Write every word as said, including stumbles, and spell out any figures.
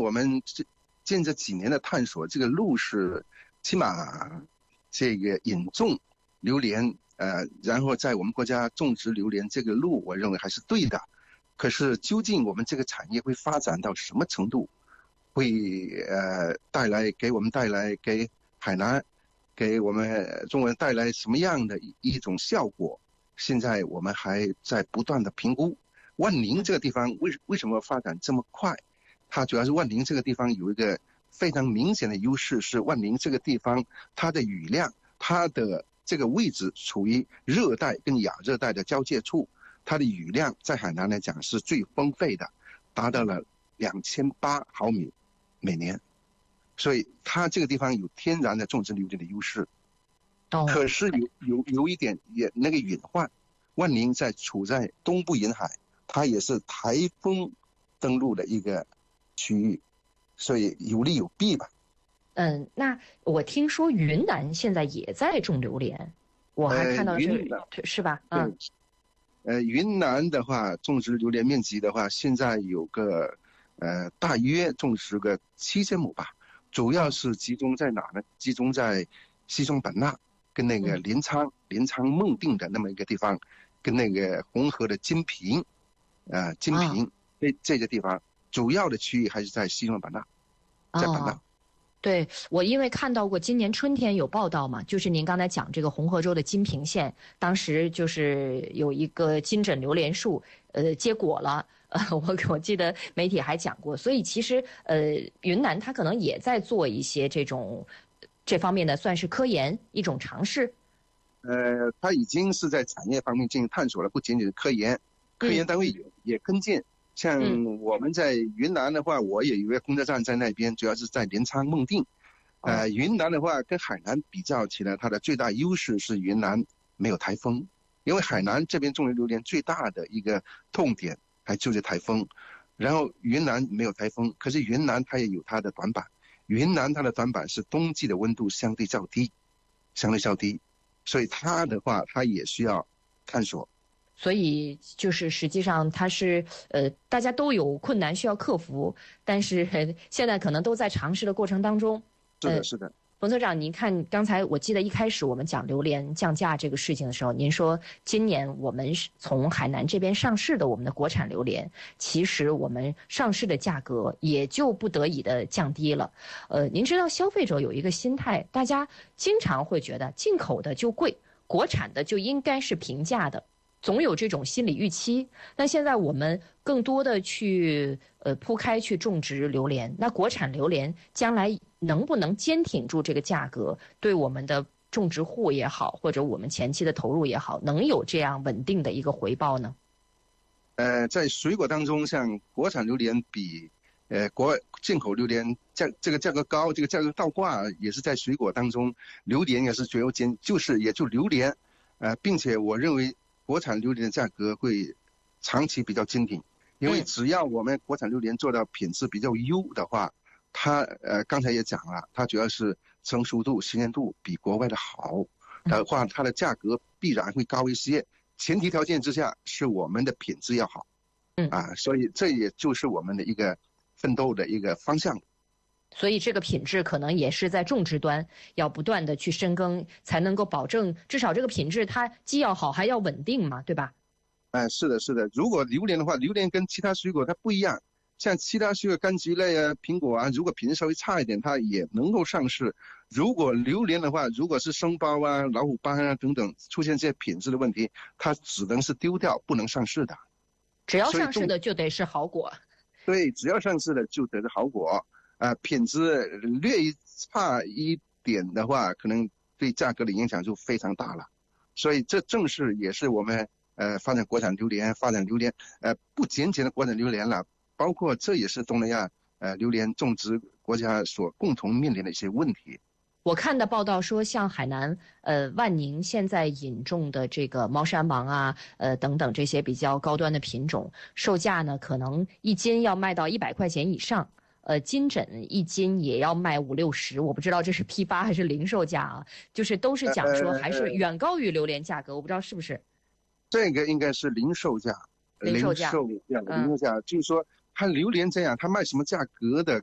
我们近这几年的探索，这个路是起码这个引种榴莲，呃，然后在我们国家种植榴莲这个路，我认为还是对的。可是究竟我们这个产业会发展到什么程度，会呃带来给我们带来给海南，给我们中国人带来什么样的一种效果？现在我们还在不断的评估。万宁这个地方为为什么发展这么快？它主要是万宁这个地方有一个非常明显的优势，是万宁这个地方它的雨量，它的这个位置处于热带跟亚热带的交界处，它的雨量在海南来讲是最丰沛的，达到了两千八毫米每年，所以它这个地方有天然的种植榴莲的优势。 哦， 可是有有有一点也那个隐患，万宁在处在东部沿海，它也是台风登陆的一个区域，所以有利有弊吧。 嗯，那我听说云南现在也在种榴莲，我还看到这、呃、是吧？嗯， 呃，云南的话，种植榴莲面积的话，现在有个呃大约种植个七千亩吧，主要是集中在哪呢？集中在西双版纳跟那个临沧、临沧孟定的那么一个地方，跟那个红河的金平，呃金平这、啊、这个地方，主要的区域还是在西双版纳，在版纳。 哦，对，我因为看到过今年春天有报道嘛，就是您刚才讲这个红河州的金平县，当时就是有一个金枕榴莲树，呃，结果了。呃，我我记得媒体还讲过，所以其实呃，云南它可能也在做一些这种这方面的，算是科研一种尝试。 呃，它已经是在产业方面进行探索了，不仅仅是科研，科研单位也、嗯、也跟进。像我们在云南的话，我也有一个工作站在那边，主要是在临沧孟定。呃，云南的话跟海南比较起来，它的最大优势是云南没有台风，因为海南这边种植榴莲最大的一个痛点还就是台风，然后云南没有台风，可是云南它也有它的短板，云南它的短板是冬季的温度相对较低，相对较低，所以它的话它也需要探索。 所以就是实际上它是呃大家都有困难需要克服，但是现在可能都在尝试的过程当中。 是的，是的。 冯所长，您看刚才我记得一开始我们讲榴莲降价这个事情的时候，您说今年我们从海南这边上市的我们的国产榴莲，其实我们上市的价格也就不得已的降低了。呃，您知道消费者有一个心态，大家经常会觉得进口的就贵，国产的就应该是平价的。总有这种心理预期。那现在我们更多的去呃铺开去种植榴莲，那国产榴莲将来能不能坚挺住这个价格，对我们的种植户也好，或者我们前期的投入也好，能有这样稳定的一个回报呢？ 呃，在水果当中，像国产榴莲比呃国进口榴莲价这个价格高，这个价格倒挂也是在水果当中，榴莲也是最优尖，就是也就榴莲，呃，并且我认为。国产榴莲的价格会长期比较坚挺，因为只要我们国产榴莲做到品质比较优的话，它呃刚才也讲了，它主要是成熟度、新鲜度比国外的好的话，它的价格必然会高一些。前提条件之下是我们的品质要好，嗯啊，所以这也就是我们的一个奋斗的一个方向。 所以这个品质可能也是在种植端要不断的去深耕，才能够保证至少这个品质它既要好还要稳定嘛，对吧？ 哎、呃，是的，是的。如果榴莲的话，榴莲跟其他水果它不一样，像其他水果柑橘类啊、苹果啊，如果品质稍微差一点，它也能够上市。如果榴莲的话，如果是生包啊、老虎斑啊等等出现这些品质的问题，它只能是丢掉，不能上市的。 只要上市的就得是好果。 对，只要上市的就得是好果。啊、呃，品质略一差一点的话，可能对价格的影响就非常大了。所以这正是也是我们呃发展国产榴莲、发展榴莲呃不仅仅的国产榴莲了，包括这也是东南亚呃榴莲种植国家所共同面临的一些问题。 我看的报道说，像海南呃万宁现在引种的这个猫山王啊，呃等等这些比较高端的品种，售价呢可能一斤要卖到一百块钱以上。呃，金枕一斤也要卖五六十，我不知道这是批发还是零售价啊，就是都是讲说还是远高于榴莲价格，我不知道是不是。 这个应该是零售价， 零售价， 零售价，零售价，嗯、就是说它榴莲这样，它卖什么价格的